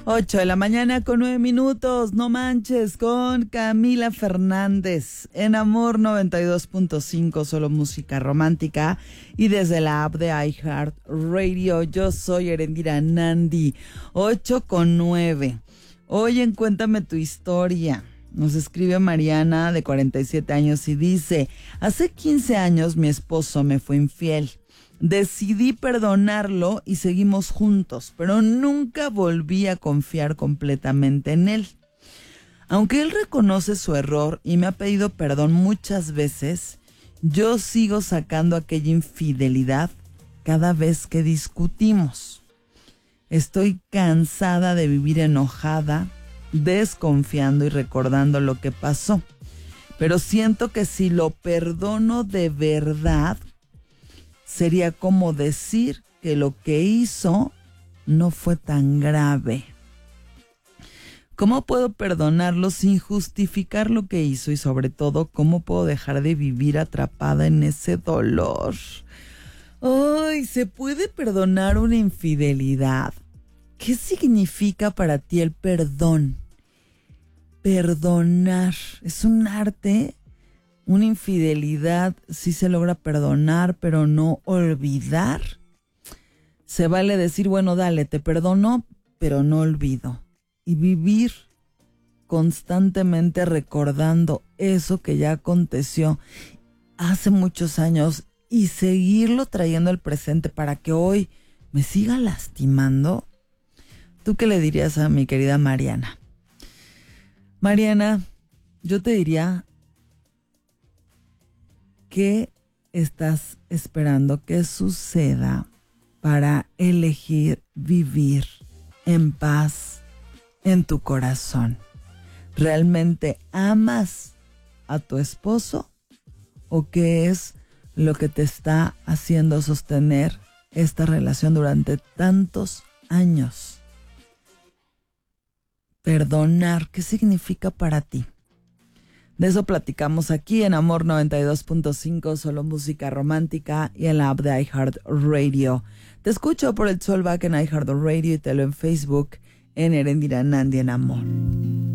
8 de la mañana con 9 minutos, no manches, con Camila Fernández en Amor 92.5, solo música romántica, y desde la app de iHeartRadio. Yo soy Erendira Nandi. 8 con 9. Oye, cuéntame tu historia. Nos escribe Mariana, de 47 años, y dice: hace 15 años mi esposo me fue infiel. Decidí perdonarlo y seguimos juntos, pero nunca volví a confiar completamente en él. Aunque él reconoce su error y me ha pedido perdón muchas veces, yo sigo sacando aquella infidelidad cada vez que discutimos. Estoy cansada de vivir enojada, desconfiando y recordando lo que pasó. Pero siento que si lo perdono de verdad, sería como decir que lo que hizo no fue tan grave. ¿Cómo puedo perdonarlo sin justificar lo que hizo? Y sobre todo, ¿cómo puedo dejar de vivir atrapada en ese dolor? ¡Ay! ¿Se puede perdonar una infidelidad? ¿Qué significa para ti el perdón? Perdonar. ¿Es un arte? Una infidelidad sí se logra perdonar, pero no olvidar. Se vale decir, bueno, dale, te perdono, pero no olvido. Y vivir constantemente recordando eso que ya aconteció hace muchos años y seguirlo trayendo al presente para que hoy me siga lastimando. ¿Tú qué le dirías a mi querida Mariana? Mariana, yo te diría: ¿qué estás esperando que suceda para elegir vivir en paz en tu corazón? ¿Realmente amas a tu esposo? ¿O qué es lo que te está haciendo sostener esta relación durante tantos años? Perdonar, ¿qué significa para ti? De eso platicamos aquí en Amor 92.5, solo música romántica, y en la app de iHeartRadio. Te escucho por el Soulback en iHeartRadio y te lo en Facebook en Erendira Nandi en Amor.